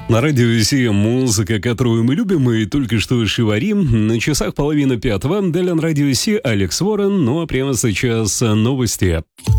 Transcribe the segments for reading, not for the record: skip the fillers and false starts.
На радио Си музыка, которую мы любим и только что шиварим. На часах 4:30. Далее на радио Си Алекс Ворон. Ну а прямо сейчас новости.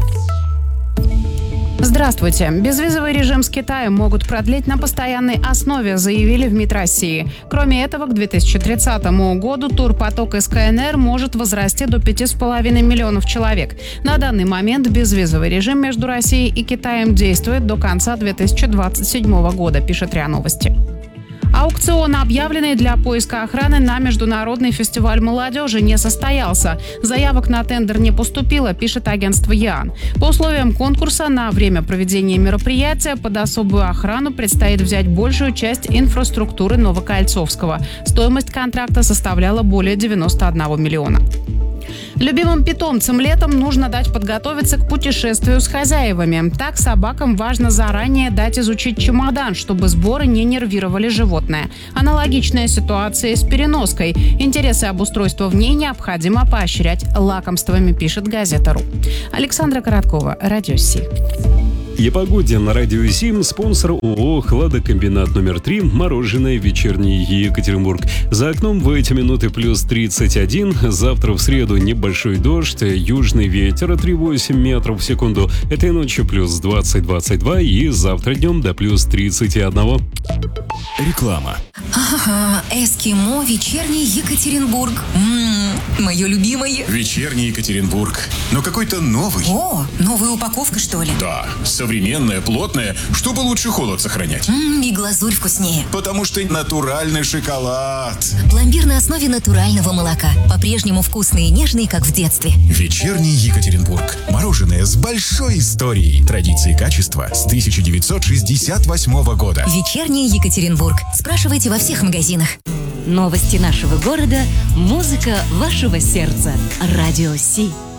Здравствуйте. Безвизовый режим с Китаем могут продлить на постоянной основе, заявили в МИД России. Кроме этого, к 2030 году турпоток из КНР может возрасти до 5,5 миллионов человек. На данный момент безвизовый режим между Россией и Китаем действует до конца 2027 года, пишет РИА Новости. Аукцион, объявленный для поиска охраны на Международный фестиваль молодежи, не состоялся. Заявок на тендер не поступило, пишет агентство ЯН. По условиям конкурса на время проведения мероприятия под особую охрану предстоит взять большую часть инфраструктуры Новокольцовского. Стоимость контракта составляла более 91 миллиона. Любимым питомцам летом нужно дать подготовиться к путешествию с хозяевами. Так собакам важно заранее дать изучить чемодан, чтобы сборы не нервировали животное. Аналогичная ситуация с переноской. Интересы обустройства в ней необходимо поощрять лакомствами, пишет газета.ру. Александра Короткова, Радио Си. И о погоде на радио Сим. Спонсор ООО «Хладокомбинат номер 3». Мороженое «Вечерний Екатеринбург». За окном в эти минуты плюс 31. Завтра в среду небольшой дождь. Южный ветер 3,8 метров в секунду. Этой ночью плюс 20-22. И завтра днем до плюс 31. Реклама. Ага, эскимо «Вечерний Екатеринбург». Мое любимое. Вечерний Екатеринбург. Но какой-то новый. О, новая упаковка, что ли? Да, современная, плотная, чтобы лучше холод сохранять. И глазурь вкуснее. Потому что натуральный шоколад. Пломбир на основе натурального молока. По-прежнему вкусный и нежный, как в детстве. Вечерний Екатеринбург. Мороженое с большой историей. Традиции и качества с 1968 года. Вечерний Екатеринбург. Спрашивайте во всех магазинах. Новости нашего города, музыка вашего сердца. Радио Си.